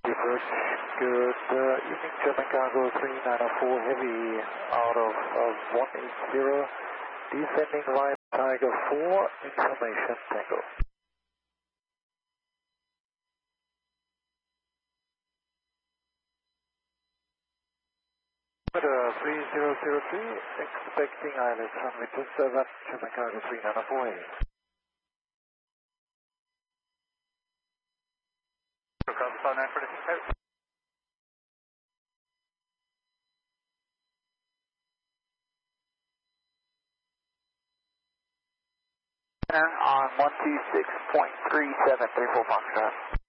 Approach, good evening, German Cargo 3904 Heavy out of 180, descending right, Tiger 4, information Tango. 3002, expecting ILS runway 27, German Cargo 3904 Heavy. On 126.3734 Foxtrot.